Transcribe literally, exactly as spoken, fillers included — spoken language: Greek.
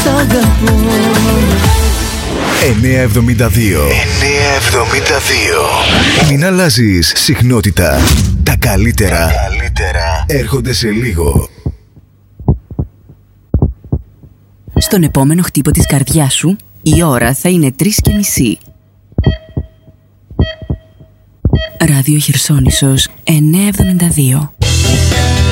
σ' αγαπώ. εννιακόσια εβδομήντα δύο. εννιακόσια εβδομήντα δύο. Μην αλλάζεις συχνότητα. Τα καλύτερα, Τα καλύτερα έρχονται σε λίγο. Στον επόμενο χτύπο της καρδιάς σου, η ώρα θα είναι τρεις και μισή. Ράδιο Χερσόνησος εννιακόσια εβδομήντα δύο.